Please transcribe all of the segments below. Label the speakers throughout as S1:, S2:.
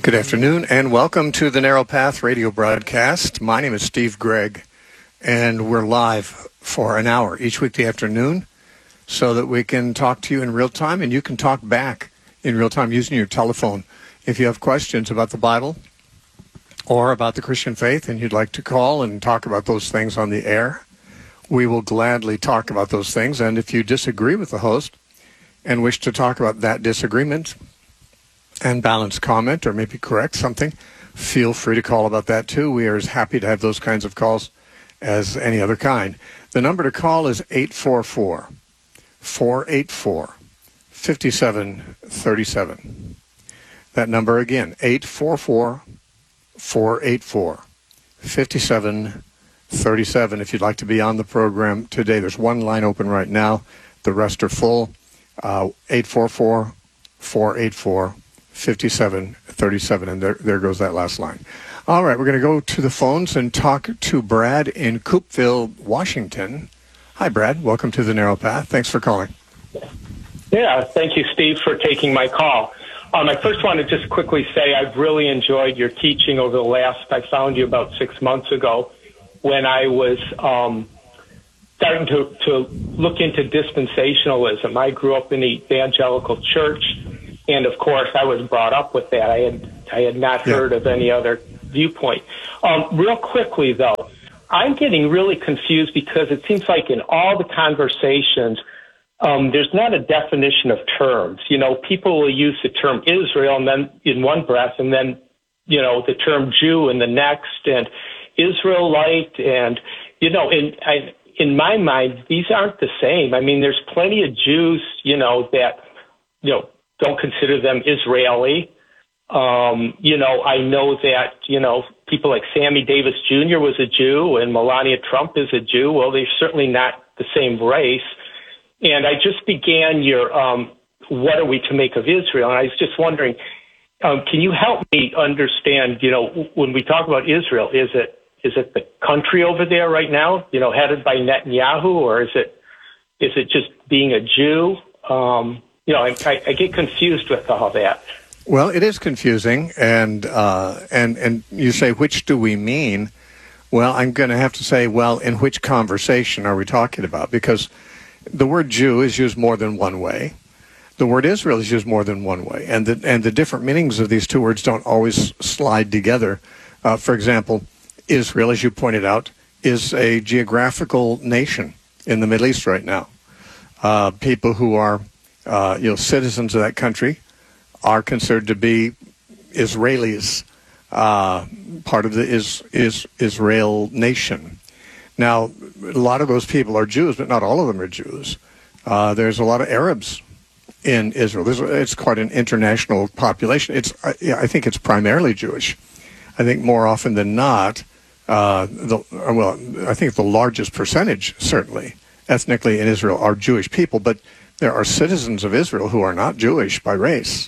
S1: Good afternoon, and welcome to the Narrow Path radio broadcast. My name is Steve Gregg, and we're live for an hour each weekday afternoon so that we can talk to you in real time, and you can talk back in real time using your telephone. If you have questions about the Bible or about the Christian faith and you'd like to call and talk about those things on the air, we will gladly talk about those things. And if you disagree with the host and wish to talk about that disagreement and balance comment or maybe correct something, feel free to call about that too. We are as happy to have those kinds of calls as any other kind. The number to call is 844-484-5737. That number again, 844-484-5737. If you'd like to be on the program today, there's one line open right now. The rest are full. 844-484-5737, and there goes that last line. All right, we're going to go to the phones and talk to Brad in Coopeville, Washington. Hi, Brad. Welcome to the Narrow Path. Thanks for calling.
S2: Yeah, thank you, Steve, for taking my call. I first want to just quickly say I've really enjoyed your teaching over the last, I found you about 6 months ago when I was starting to look into dispensationalism. I grew up in the evangelical church, and of course I was brought up with that. I had not heard of any other viewpoint. Real quickly, though, I'm getting really confused because it seems like in all the conversations, there's not a definition of terms. You know, people will use the term Israel and then in one breath, and then, you know, the term Jew in the next, and Israelite, and, you know, in my mind, these aren't the same. I mean, there's plenty of Jews, you know, that, you know, don't consider them Israeli. You know, I know that, you know, people like Sammy Davis Jr. was a Jew and Melania Trump is a Jew. Well, they're certainly not the same race. And I just began your, what are we to make of Israel? And I was just wondering, can you help me understand, you know, when we talk about Israel, is it the country over there right now, you know, headed by Netanyahu, or is it just being a Jew? You know, I get confused with all that.
S1: Well, it is confusing, and you say, which do we mean? Well, I'm going to have to say, well, in which conversation are we talking about? Because the word Jew is used more than one way. The word Israel is used more than one way, and the different meanings of these two words don't always slide together. For example, Israel, as you pointed out, is a geographical nation in the Middle East right now. People who are you know, citizens of that country are considered to be Israelis, part of the Israel nation. Now, a lot of those people are Jews, but not all of them are Jews. There's a lot of Arabs in Israel. It's quite an international population. I think it's primarily Jewish. I think more often than not, I think the largest percentage, certainly, ethnically in Israel are Jewish people, but there are citizens of Israel who are not Jewish by race.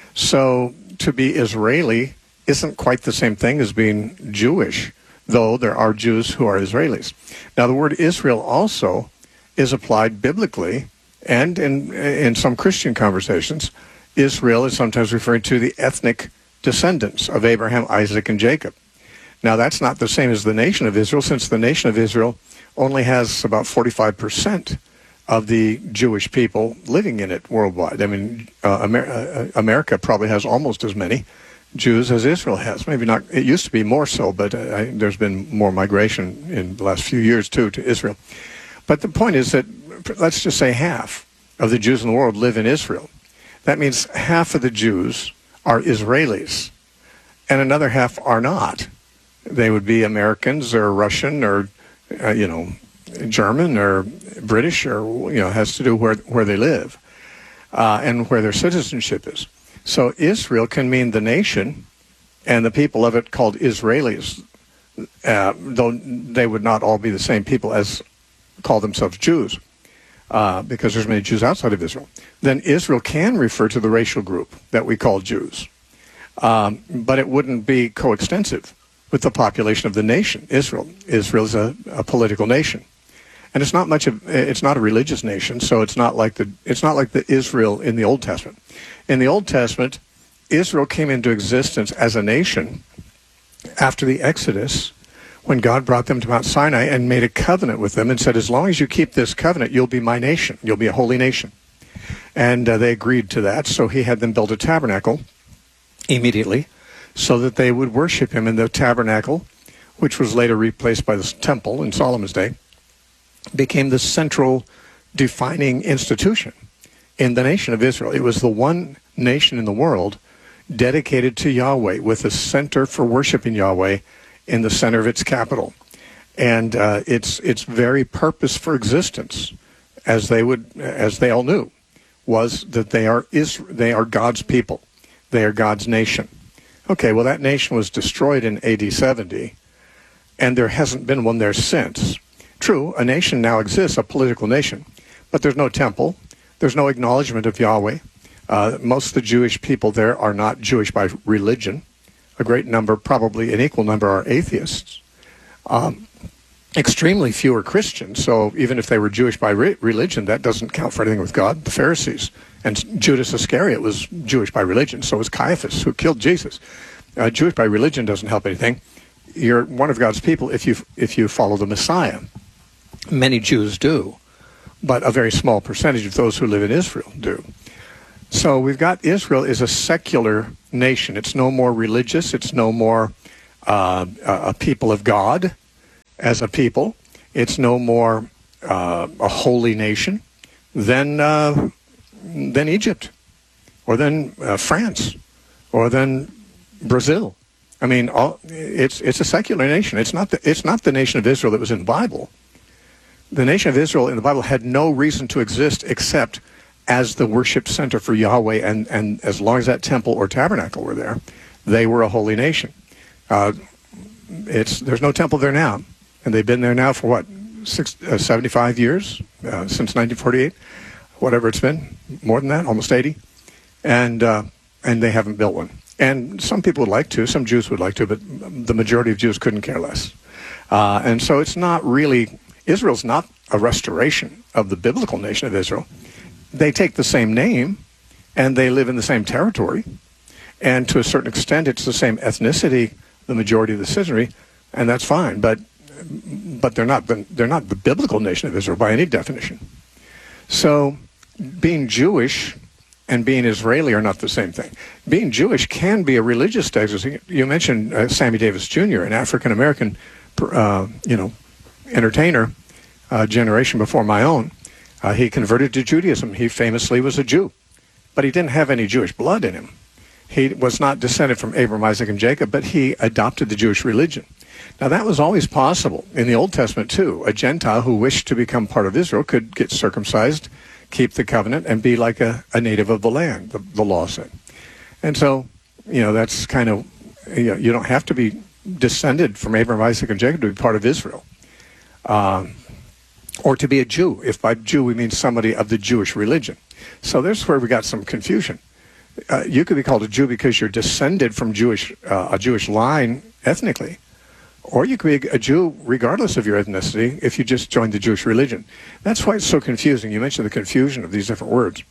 S1: So to be Israeli isn't quite the same thing as being Jewish, though there are Jews who are Israelis. Now, the word Israel also is applied biblically, and in some Christian conversations, Israel is sometimes referred to the ethnic descendants of Abraham, Isaac, and Jacob. Now, that's not the same as the nation of Israel, since the nation of Israel only has about 45% of the Jewish people living in it worldwide. I mean, America probably has almost as many Jews as Israel has. Maybe not. It used to be more so, but there's been more migration in the last few years, too, to Israel. But the point is that, let's just say half of the Jews in the world live in Israel. That means half of the Jews are Israelis, and another half are not. They would be Americans or Russian or, you know, German or British, or, you know, has to do where they live and where their citizenship is. So Israel can mean the nation and the people of it called Israelis, though they would not all be the same people as call themselves Jews, because there's many Jews outside of Israel. Then Israel can refer to the racial group that we call Jews, but it wouldn't be coextensive with the population of the nation, Israel. Israel is a political nation. And it's not a religious nation, so it's not like the Israel in the Old Testament. In the Old Testament, Israel came into existence as a nation after the Exodus, when God brought them to Mount Sinai and made a covenant with them and said, as long as you keep this covenant, you'll be my nation. You'll be a holy nation. And they agreed to that, so he had them build a tabernacle immediately so that they would worship him in the tabernacle, which was later replaced by the temple in Solomon's day, became the central defining institution in the nation of Israel. It was the one nation in the world dedicated to Yahweh, with a center for worshiping Yahweh in the center of its capital. And its very purpose for existence, as they all knew, was that they are God's people. They are God's nation. Okay, well, that nation was destroyed in AD 70, and there hasn't been one there since. True, a nation now exists, a political nation, but there's no temple. There's no acknowledgement of Yahweh. Most of the Jewish people there are not Jewish by religion. A great number, probably an equal number, are atheists. Extremely few are Christians, so even if they were Jewish by religion, that doesn't count for anything with God. The Pharisees and Judas Iscariot was Jewish by religion, so was Caiaphas, who killed Jesus. Jewish by religion doesn't help anything. You're one of God's people if you follow the Messiah. Many Jews do, but a very small percentage of those who live in Israel do. So we've got Israel is a secular nation. It's no more religious. It's no more a people of God as a people. It's no more a holy nation than Egypt, or than France, or than Brazil. I mean, it's a secular nation. It's not the nation of Israel that was in the Bible. The nation of Israel in the Bible had no reason to exist except as the worship center for Yahweh, and as long as that temple or tabernacle were there, they were a holy nation. There's no temple there now, and they've been there now for 75 years, since 1948, whatever it's been, more than that, almost 80, and they haven't built one. And some people would like to, some Jews would like to, but the majority of Jews couldn't care less. And so it's not really, Israel's not a restoration of the biblical nation of Israel. They take the same name, and they live in the same territory, and to a certain extent, it's the same ethnicity, the majority of the citizenry, and that's fine. But they're not the biblical nation of Israel by any definition. So, being Jewish and being Israeli are not the same thing. Being Jewish can be a religious designation. You mentioned Sammy Davis Jr., an African American, entertainer, generation before my own. He converted to Judaism. He famously was a Jew, but he didn't have any Jewish blood in him. He was not descended from Abraham, Isaac, and Jacob, but he adopted the Jewish religion. Now, that was always possible in the Old Testament, too. A Gentile who wished to become part of Israel could get circumcised, keep the covenant, and be like a native of the land, the law said. And so, that's kind of, you don't have to be descended from Abraham, Isaac, and Jacob to be part of Israel. Or to be a Jew, if by Jew we mean somebody of the Jewish religion. So there's where we got some confusion. You could be called a Jew because you're descended from a Jewish line ethnically, or you could be a Jew regardless of your ethnicity if you just joined the Jewish religion. That's why it's so confusing. You mentioned the confusion of these different words.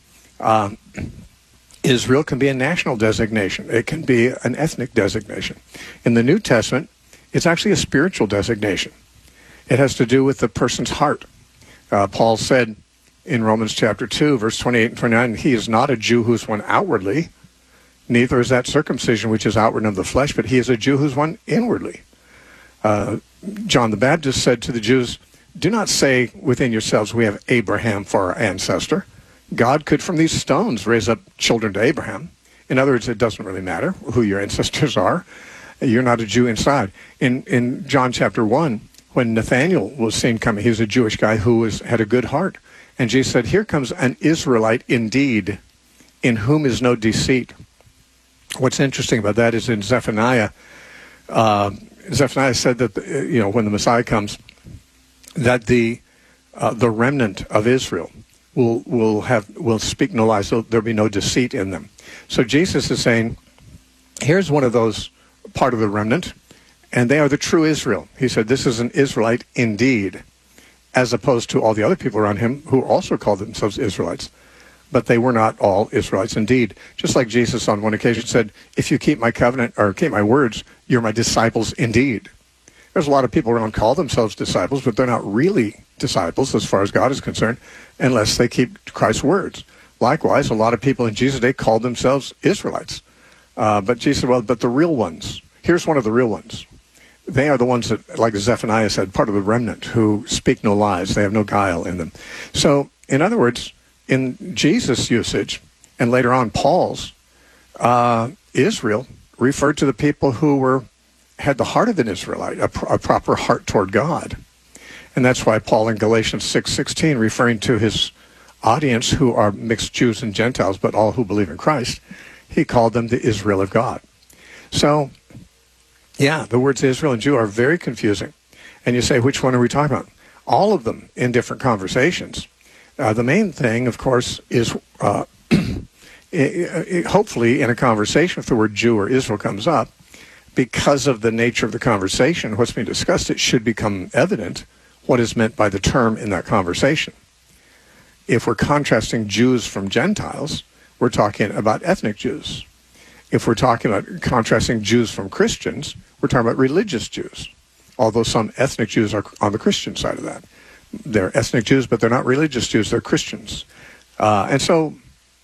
S1: Israel can be a national designation. It can be an ethnic designation. In the New Testament, it's actually a spiritual designation. It has to do with the person's heart. Paul said in Romans chapter 2, verse 28 and 29, he is not a Jew who's one outwardly, neither is that circumcision which is outward of the flesh, but he is a Jew who's one inwardly. John the Baptist said to the Jews, do not say within yourselves, we have Abraham for our ancestor. God could from these stones raise up children to Abraham. In other words, it doesn't really matter who your ancestors are. You're not a Jew inside. In John chapter 1, when Nathanael was seen coming, he was a Jewish guy who had a good heart. And Jesus said, here comes an Israelite indeed, in whom is no deceit. What's interesting about that is in Zephaniah, Zephaniah said that, when the Messiah comes, that the remnant of Israel will speak no lies, so there'll be no deceit in them. So Jesus is saying, here's one of those part of the remnant, and they are the true Israel. He said, this is an Israelite indeed, as opposed to all the other people around him who also called themselves Israelites. but they were not all Israelites. Indeed, just like Jesus on one occasion said, if you keep my covenant or keep my words, you're my disciples indeed. There's a lot of people who don't call themselves disciples, but they're not really disciples as far as God is concerned unless they keep Christ's words. Likewise, a lot of people in Jesus' day called themselves Israelites. But Jesus said, well, but the real ones, here's one of the real ones. They are the ones that, like Zephaniah said, part of the remnant who speak no lies. They have no guile in them. So, in other words, in Jesus' usage, and later on Paul's, Israel referred to the people who had the heart of an Israelite, a proper heart toward God. And that's why Paul in Galatians 6:16, referring to his audience who are mixed Jews and Gentiles, but all who believe in Christ, he called them the Israel of God. So, yeah, the words Israel and Jew are very confusing. And you say, which one are we talking about? All of them in different conversations. The main thing, of course, is hopefully in a conversation, if the word Jew or Israel comes up, because of the nature of the conversation, what's being discussed, it should become evident what is meant by the term in that conversation. If we're contrasting Jews from Gentiles, we're talking about ethnic Jews. If we're talking about contrasting Jews from Christians, we're talking about religious Jews, although some ethnic Jews are on the Christian side of that. They're ethnic Jews, but they're not religious Jews, they're Christians. And so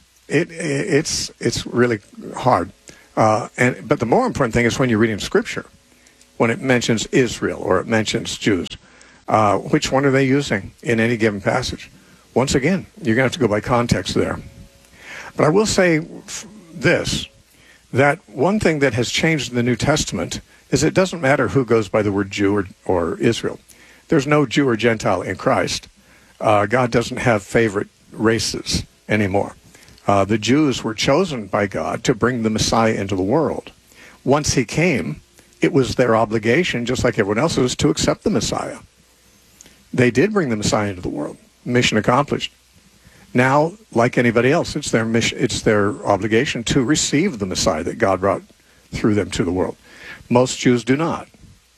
S1: it's really hard. But the more important thing is when you're reading Scripture, when it mentions Israel or it mentions Jews, which one are they using in any given passage? Once again, you're going to have to go by context there. But I will say this, that one thing that has changed in the New Testament is it doesn't matter who goes by the word Jew or Israel. There's no Jew or Gentile in Christ. God doesn't have favorite races anymore. The Jews were chosen by God to bring the Messiah into the world. Once he came, it was their obligation, just like everyone else's, to accept the Messiah. They did bring the Messiah into the world. Mission accomplished. Now, like anybody else, it's their mission, it's their obligation to receive the Messiah that God brought through them to the world. Most Jews do not.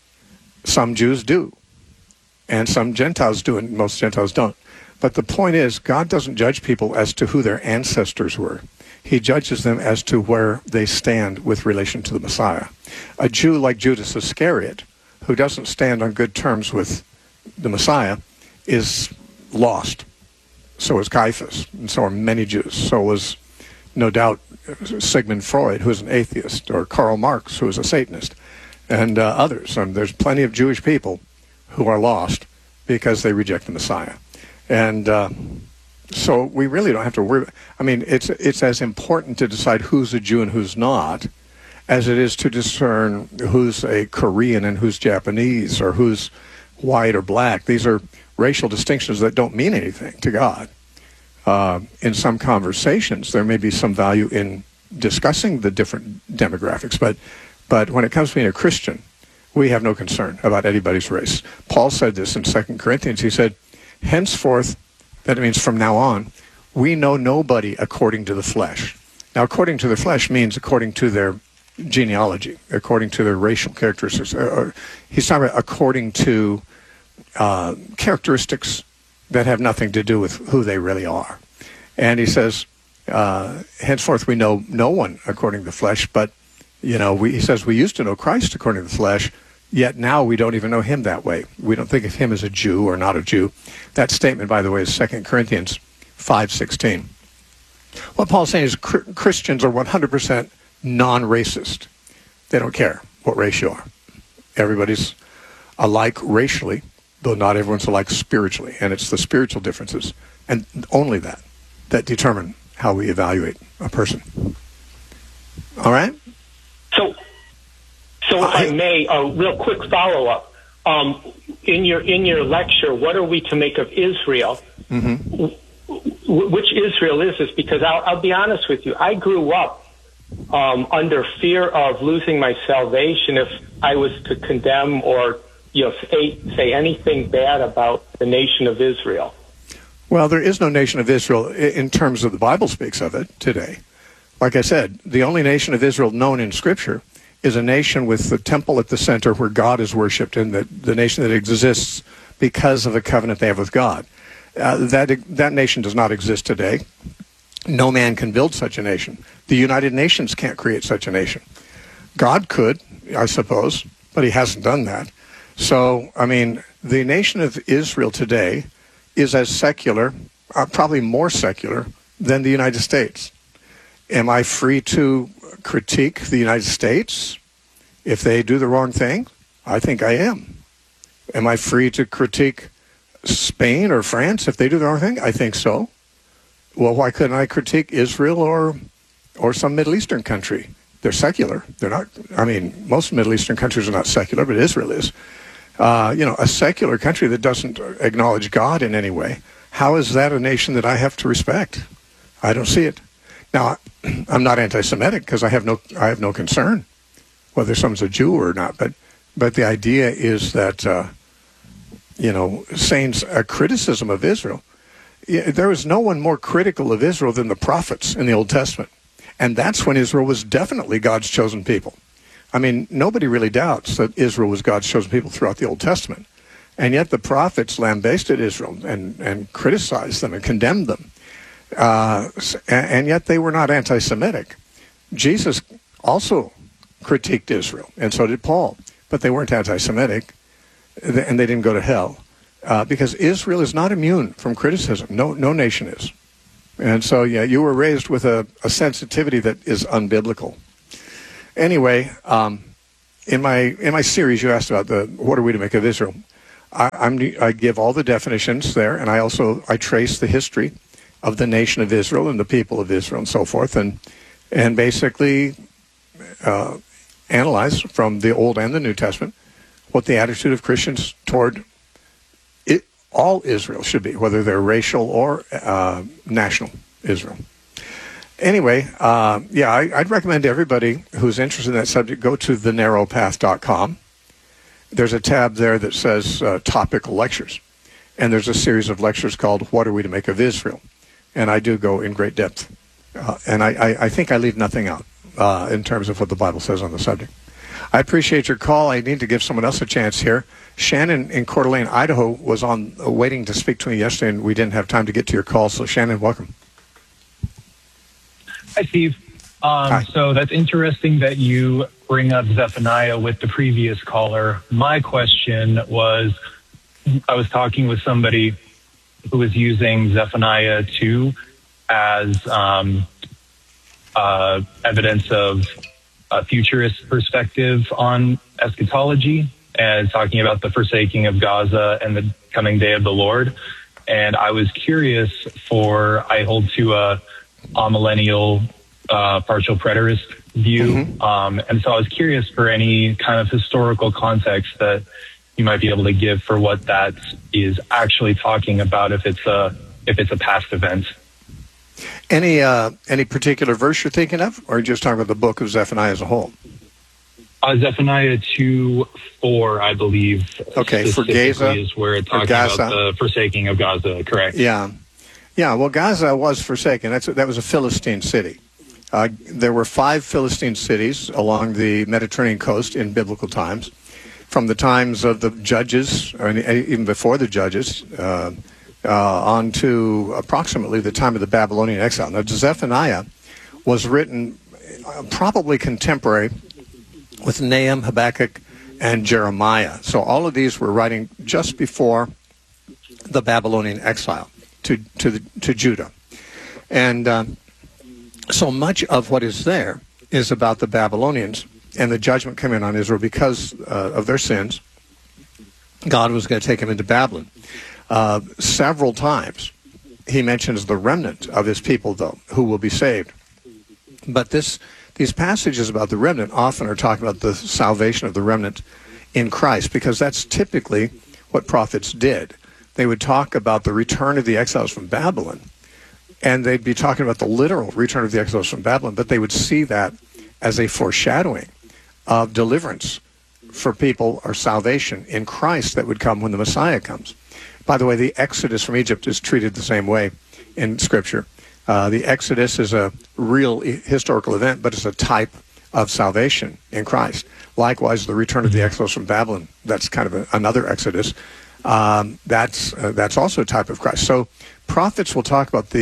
S1: Some Jews do. And some Gentiles do, and most Gentiles don't. But the point is, God doesn't judge people as to who their ancestors were. He judges them as to where they stand with relation to the Messiah. A Jew like Judas Iscariot, who doesn't stand on good terms with the Messiah, is lost. So is Caiaphas, and so are many Jews. So was, no doubt, Sigmund Freud, who is an atheist, or Karl Marx, who is a Satanist, and others. And there's plenty of Jewish people who are lost because they reject the Messiah. And so we really don't have to worry. I mean, it's as important to decide who's a Jew and who's not as it is to discern who's a Korean and who's Japanese or who's white or black. These are racial distinctions that don't mean anything to God. In some conversations, there may be some value in discussing the different demographics, but when it comes to being a Christian, we have no concern about anybody's race. Paul said this in 2 Corinthians. He said, henceforth, that means from now on, we know nobody according to the flesh. Now, according to the flesh means according to their genealogy, according to their racial characteristics. He's talking about according to characteristics that have nothing to do with who they really are. And he says, henceforth we know no one according to the flesh, but, he says we used to know Christ according to the flesh, yet now we don't even know him that way. We don't think of him as a Jew or not a Jew. That statement, by the way, is 2 Corinthians 5:16. What Paul's saying is Christians are 100% non-racist. They don't care what race you are. Everybody's alike racially, though not everyone's alike spiritually. And it's the spiritual differences, and only that determine how we evaluate a person. All right?
S2: So if I may, a real quick follow-up. In your lecture, what are we to make of Israel? Mm-hmm. Which Israel is this? Because I'll be honest with you, I grew up under fear of losing my salvation if I was to condemn or say anything bad about the nation of Israel.
S1: Well, there is no nation of Israel in terms of the Bible speaks of it today. Like I said, the only nation of Israel known in Scripture is a nation with the temple at the center where God is worshipped, and the nation that exists because of the covenant they have with God. That nation does not exist today. No man can build such a nation. The United Nations can't create such a nation. God could, I suppose, but he hasn't done that. So, I mean, the nation of Israel today is as secular, probably more secular, than the United States. Am I free to critique the United States if they do the wrong thing? I think I am. Am I free to critique Spain or France if they do the wrong thing? I think so. Well, why couldn't I critique Israel or some Middle Eastern country? They're secular. They're not, I mean, most Middle Eastern countries are not secular, but Israel is. A secular country that doesn't acknowledge God in any way. How is that a nation that I have to respect? I don't see it. Now, I'm not anti-Semitic because I have no concern whether someone's a Jew or not. But the idea is that saying a criticism of Israel. There was no one more critical of Israel than the prophets in the Old Testament, and that's when Israel was definitely God's chosen people. I mean, nobody really doubts that Israel was God's chosen people throughout the Old Testament. And yet the prophets lambasted Israel and criticized them and condemned them. And yet they were not anti-Semitic. Jesus also critiqued Israel, and so did Paul. But they weren't anti-Semitic, and they didn't go to hell. Because Israel is not immune from criticism. No nation is. And so, yeah, you were raised with a sensitivity that is unbiblical. Anyway, in my series, you asked about what are we to make of Israel. I give all the definitions there, and I trace the history of the nation of Israel and the people of Israel and so forth, and basically analyze from the Old and the New Testament what the attitude of Christians toward all Israel should be, whether they're racial or national Israel. Anyway, I'd recommend to everybody who's interested in that subject, go to thenarrowpath.com. There's a tab there that says topical lectures. And there's a series of lectures called What Are We to Make of Israel? And I do go in great depth. And I think I leave nothing out in terms of what the Bible says on the subject. I appreciate your call. I need to give someone else a chance here. Shannon in Coeur d'Alene, Idaho, was on waiting to speak to me yesterday, and we didn't have time to get to your call. So, Shannon, welcome.
S3: Hi, Steve.
S1: Hi.
S3: So that's interesting that you bring up Zephaniah with the previous caller. My question was, I was talking with somebody who was using Zephaniah 2 as evidence of a futurist perspective on eschatology and talking about the forsaking of Gaza and the coming day of the Lord. And I was curious I hold to a amillennial partial preterist view.
S1: Mm-hmm.
S3: And so I was curious for any kind of historical context that you might be able to give for what that is actually talking about, if it's a past event.
S1: Any particular verse you're thinking of, or just talking about the book of Zephaniah as a whole?
S3: Zephaniah 2:4, I believe.
S1: Okay, for Gaza
S3: is where it talks about the forsaking of Gaza. Correct.
S1: Yeah. Well, Gaza was forsaken. That was a Philistine city. There were 5 Philistine cities along the Mediterranean coast in biblical times, from the times of the judges, or even before the judges, on to approximately the time of the Babylonian exile. Now, Zephaniah was written probably contemporary with Nahum, Habakkuk, and Jeremiah. So all of these were writing just before the Babylonian exile to Judah. And so much of what is there is about the Babylonians and the judgment coming on Israel because of their sins. God was going to take them into Babylon. Several times he mentions the remnant of his people, though, who will be saved. But these passages about the remnant often are talking about the salvation of the remnant in Christ, because that's typically what prophets did. They would talk about the return of the exiles from Babylon, and they'd be talking about the literal return of the exiles from Babylon, but they would see that as a foreshadowing of deliverance for people, or salvation in Christ that would come when the Messiah comes. By the way, the Exodus from Egypt is treated the same way in Scripture. The Exodus is a real historical event, but it's a type of salvation in Christ. Likewise, the return of the exiles from Babylon, that's kind of another Exodus. That's also a type of Christ. So prophets will talk about the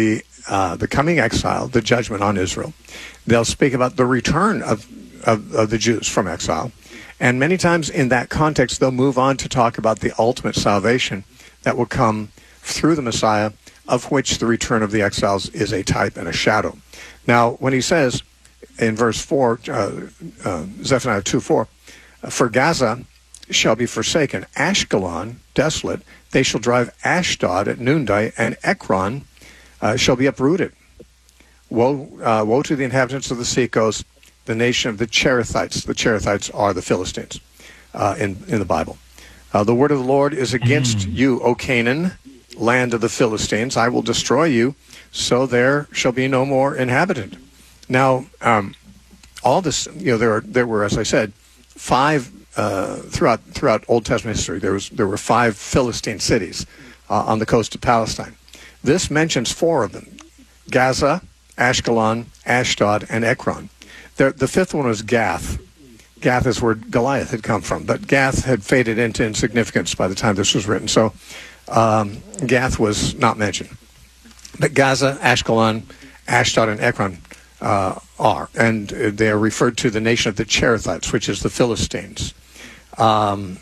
S1: the coming exile, the judgment on Israel. They'll speak about the return of the Jews from exile. And many times in that context, they'll move on to talk about the ultimate salvation that will come through the Messiah, of which the return of the exiles is a type and a shadow. Now, when he says in verse 4, Zephaniah 2:4, for Gaza shall be forsaken, Ashkelon desolate, they shall drive Ashdod at noonday, and Ekron shall be uprooted. Woe to the inhabitants of the seacoast, the nation of the Cherethites. The Cherethites are the Philistines in the Bible. The word of the Lord is against you, O Canaan, land of the Philistines. I will destroy you, so there shall be no more inhabitant. Now, all this, there were, as I said, five throughout Old Testament history. There were 5 Philistine cities on the coast of Palestine. This mentions 4 of them: Gaza, Ashkelon, Ashdod, and Ekron. The 5th one was Gath. Gath is where Goliath had come from, but Gath had faded into insignificance by the time this was written, so Gath was not mentioned. But Gaza, Ashkelon, Ashdod, and Ekron are, and they are referred to the nation of the Cherethites, which is the Philistines. And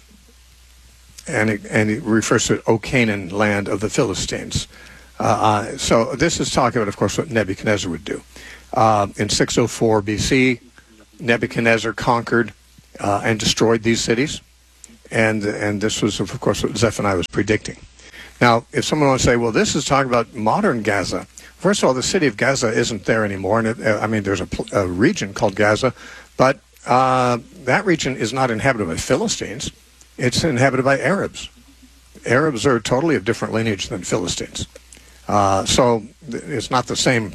S1: it refers to O Canaan, land of the Philistines. So this is talking about, of course, what Nebuchadnezzar would do. In 604 BC, Nebuchadnezzar conquered and destroyed these cities, and this was, of course, what Zephaniah was predicting. Now, if someone wants to say, well, this is talking about modern Gaza, first of all, the city of Gaza isn't there anymore, and there's a region called Gaza, but that region is not inhabited by Philistines. It's inhabited by Arabs. Arabs are totally of different lineage than Philistines. So it's not the same.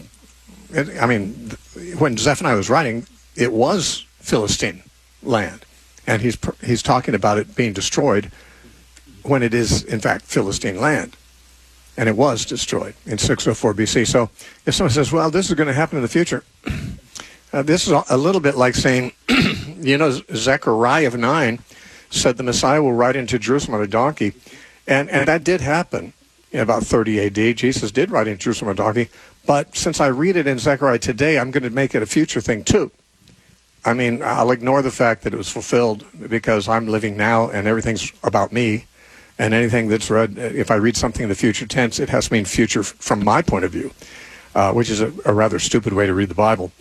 S1: When Zephaniah was writing, it was Philistine land, and he's talking about it being destroyed when it is, in fact, Philistine land. And it was destroyed in 604 BC. So if someone says, well, this is going to happen in the future, this is a little bit like saying, Zechariah 9 said the Messiah will ride into Jerusalem on a donkey. And that did happen in about 30 AD. Jesus did ride into Jerusalem on a donkey. But since I read it in Zechariah today, I'm going to make it a future thing too. I'll ignore the fact that it was fulfilled because I'm living now and everything's about me. And anything that's read, if I read something in the future tense, it has to mean future from my point of view, which is a rather stupid way to read the Bible.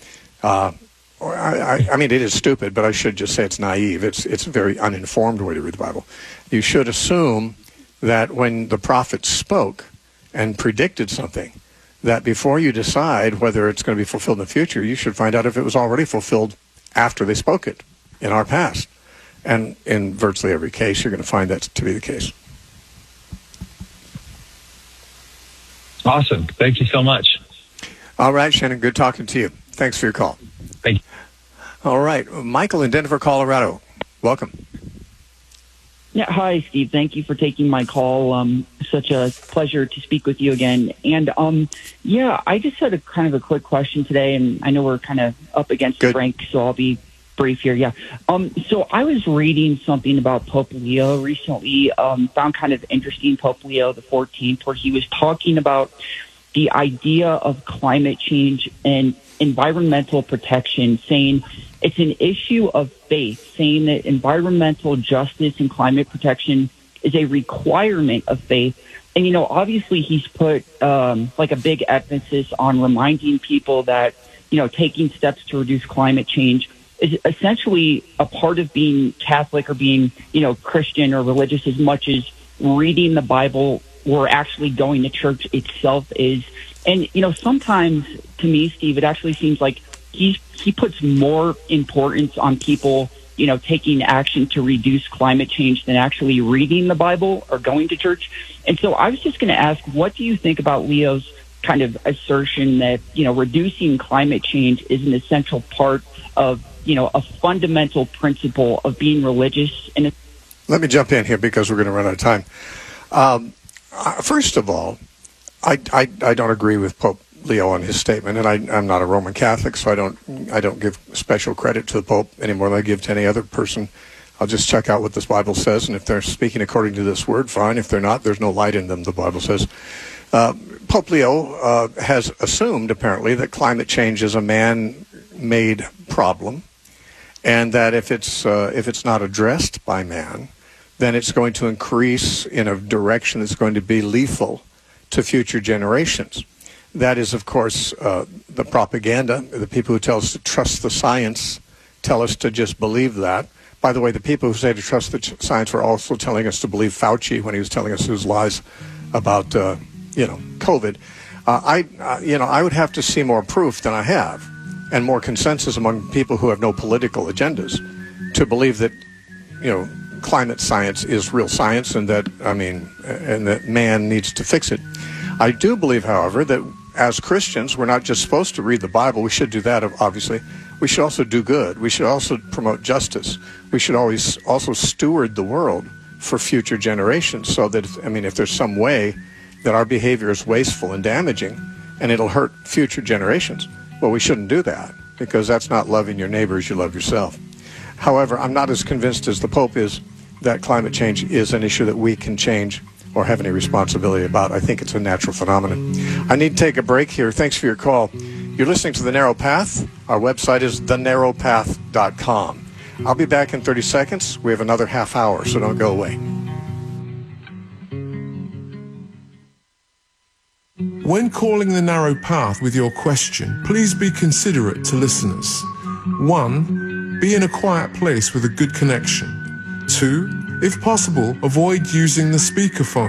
S1: It is stupid, but I should just say it's naive. It's a very uninformed way to read the Bible. You should assume that when the prophet spoke and predicted something, that before you decide whether it's going to be fulfilled in the future, you should find out if it was already fulfilled after they spoke it in our past. And in virtually every case, you're going to find that to be the case.
S3: Awesome. Thank you so much.
S1: All right, Shannon, good talking to you. Thanks for your call.
S3: Thank you.
S1: All right, Michael in Denver, Colorado. Welcome.
S4: Yeah, hi, Steve. Thank you for taking my call. Such a pleasure to speak with you again. And I just had a kind of a quick question today, and I know we're kind of up against the break, so I'll be brief here. Yeah. So I was reading something about Pope Leo recently. Found kind of interesting Pope Leo the 14th, where he was talking about the idea of climate change and environmental protection, saying it's an issue of faith, saying that environmental justice and climate protection is a requirement of faith. And, obviously he's put like a big emphasis on reminding people that, taking steps to reduce climate change is essentially a part of being Catholic or being, Christian or religious as much as reading the Bible or actually going to church itself is. And, sometimes to me, Steve, it actually seems like he puts more importance on people, taking action to reduce climate change than actually reading the Bible or going to church. And so I was just going to ask, what do you think about Leo's kind of assertion that, reducing climate change is an essential part of, a fundamental principle of being religious? And
S1: let me jump in here because we're going to run out of time. First of all, I don't agree with Pope Leo on his statement, and I'm not a Roman Catholic, so I don't give special credit to the Pope any more than I give to any other person. I'll just check out what this Bible says, and if they're speaking according to this word, fine. If they're not, there's no light in them, the Bible says. Pope Leo has assumed, apparently, that climate change is a man-made problem, and that if it's not addressed by man, then it's going to increase in a direction that's going to be lethal to future generations. That is, of course, the propaganda. The people who tell us to trust the science tell us to just believe that. By the way, the people who say to trust the science were also telling us to believe Fauci when he was telling us his lies about, COVID. I would have to see more proof than I have, and more consensus among people who have no political agendas, to believe that, climate science is real science, and that man needs to fix it. I do believe, however, that as Christians, we're not just supposed to read the Bible. We should do that, obviously. We should also do good. We should also promote justice. We should always also steward the world for future generations, so that, if there's some way that our behavior is wasteful and damaging, and it'll hurt future generations, well, we shouldn't do that, because that's not loving your neighbor as you love yourself. However, I'm not as convinced as the Pope is that climate change is an issue that we can change or have any responsibility about. I think it's a natural phenomenon. I need to take a break here. Thanks for your call. You're listening to The Narrow Path. Our website is thenarrowpath.com. I'll be back in 30 seconds. We have another half hour, so don't go away.
S5: When calling The Narrow Path with your question, please be considerate to listeners. 1. Be in a quiet place with a good connection. 2. If possible, avoid using the speakerphone.